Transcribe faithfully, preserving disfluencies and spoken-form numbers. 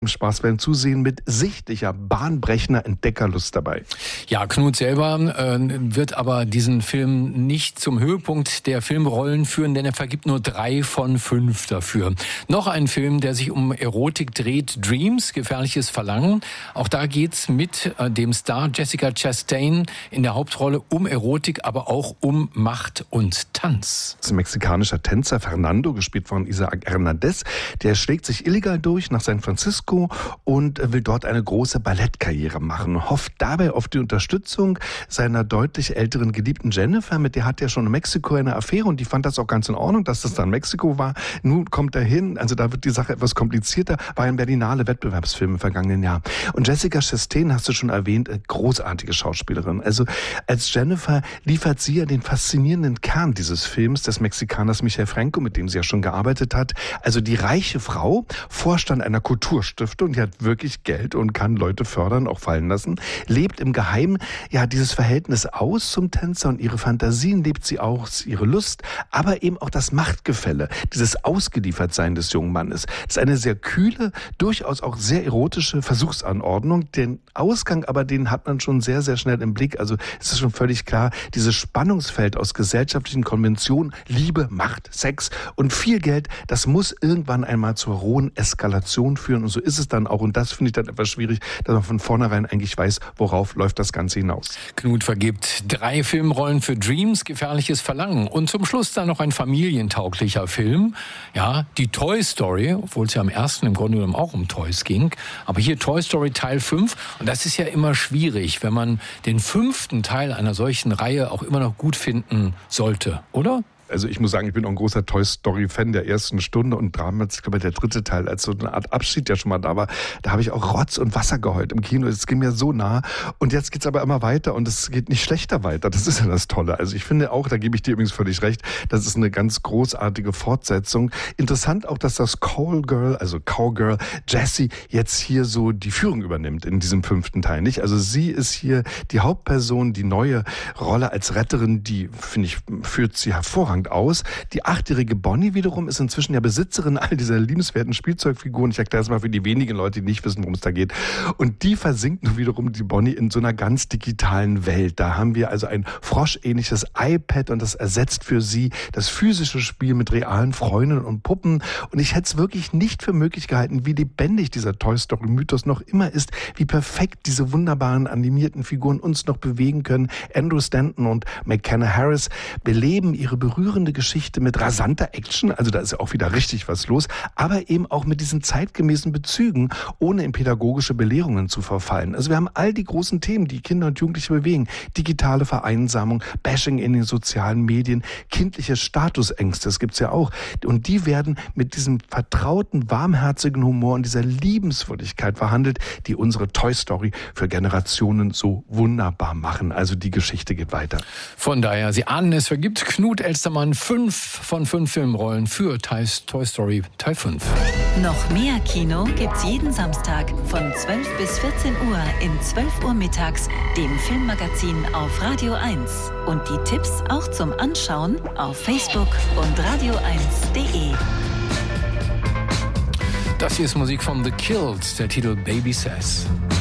Spaß beim Zusehen mit sichtlicher, bahnbrechender Entdeckerlust dabei. Ja, Knut selber äh, wird aber diesen Film nicht zum Höhepunkt der Filmrollen führen, denn er vergibt nur drei von fünf dafür. Noch ein Film, der sich um Erotik dreht, Dreams, gefährliches Verlangen. Auch da geht's mit äh, dem Star Jessica Chastain in der Hauptrolle um Erotik, aber auch um Macht und Tanz. Das ist ein mexikanischer Tänzer, Fernando, gespielt von Isaac Hernandez. Der schlägt sich illegal durch nach San Francisco und will dort eine große Ballettkarriere machen. Hofft dabei auf die Unterstützung seiner deutlich älteren Geliebten Jennifer. Mit der hat er schon in Mexiko eine Affäre und die fand das auch ganz in Ordnung, dass das dann Mexiko war. Nun kommt er hin, also da wird die Sache etwas komplizierter. War ein Berlinale Wettbewerbsfilm im vergangenen Jahr. Und Jessica Chastain, hast du schon erwähnt, großartige Schauspielerin. Also als Jennifer liefert sie ja den faszinierenden Kern dieses Films des Mexikaners Michel Franco, mit dem sie ja schon gearbeitet hat. Also die reiche Frau, Vorstand einer Kulturstiftung, die hat wirklich Geld und kann Leute fördern, auch fallen lassen, lebt im Geheimen ja dieses Verhältnis aus zum Tänzer und ihre Fantasien lebt sie aus, ihre Lust, aber eben auch das Machtgefälle, dieses Ausgeliefertsein des jungen Mannes. Das ist eine sehr kühle, durchaus auch sehr erotische Versuchsanordnung. Den Ausgang aber, den hat man schon sehr, sehr schnell im Blick. Also es ist schon völlig klar, dieses Spannungsfeld aus gesellschaftlichen Konventionen, Liebe, Macht, Sex und viel Geld, das muss irgendwann einmal zur rohen Eskalation führen. Und so ist es dann auch. Und das finde ich dann etwas schwierig, dass man von vornherein eigentlich weiß, worauf läuft das Ganze hinaus. Knut vergibt drei Filmrollen für Dreams, gefährliches Verlangen. Und zum Schluss dann noch ein familientauglicher Film. Ja, die Toy Story, obwohl es ja am ersten im Grunde genommen auch um Toys ging. Aber hier Toy Story Teil fünf. Und das ist ja immer schwierig, wenn man den fünften Teil einer solchen Reihe auch immer noch gut finden sollte, oder? Also ich muss sagen, ich bin auch ein großer Toy Story-Fan der ersten Stunde und damals, ich glaube, der dritte Teil, als so eine Art Abschied ja schon mal da war, da habe ich auch Rotz und Wasser geheult im Kino. Es ging mir so nah und jetzt geht's aber immer weiter und es geht nicht schlechter weiter. Das ist ja das Tolle. Also ich finde auch, da gebe ich dir übrigens völlig recht, das ist eine ganz großartige Fortsetzung. Interessant auch, dass das Cowgirl, also Cowgirl Jessie jetzt hier so die Führung übernimmt in diesem fünften Teil, nicht? Also sie ist hier die Hauptperson, die neue Rolle als Retterin, die, finde ich, führt sie hervorragend aus. Die achtjährige Bonnie wiederum ist inzwischen ja Besitzerin all dieser liebenswerten Spielzeugfiguren. Ich erkläre es mal für die wenigen Leute, die nicht wissen, worum es da geht. Und die versinkt nun wiederum die Bonnie in so einer ganz digitalen Welt. Da haben wir also ein froschähnliches iPad und das ersetzt für sie das physische Spiel mit realen Freunden und Puppen. Und ich hätte es wirklich nicht für möglich gehalten, wie lebendig dieser Toy Story Mythos noch immer ist, wie perfekt diese wunderbaren animierten Figuren uns noch bewegen können. Andrew Stanton und McKenna Harris beleben ihre berührende Geschichte mit rasanter Action, also da ist ja auch wieder richtig was los, aber eben auch mit diesen zeitgemäßen Bezügen, ohne in pädagogische Belehrungen zu verfallen. Also wir haben all die großen Themen, die Kinder und Jugendliche bewegen. Digitale Vereinsamung, Bashing in den sozialen Medien, kindliche Statusängste, das gibt's ja auch. Und die werden mit diesem vertrauten, warmherzigen Humor und dieser Liebenswürdigkeit verhandelt, die unsere Toy Story für Generationen so wunderbar machen. Also die Geschichte geht weiter. Von daher, Sie ahnen, es vergibt Knut Elstermann fünf von fünf Filmrollen für Toy Story Teil fünf. Noch mehr Kino gibt's jeden Samstag von zwölf bis vierzehn Uhr in zwölf Uhr mittags, dem Filmmagazin auf Radio eins. Und die Tipps auch zum Anschauen auf Facebook und radio eins punkt de. Das hier ist Musik von The Kills, der Titel Baby Says.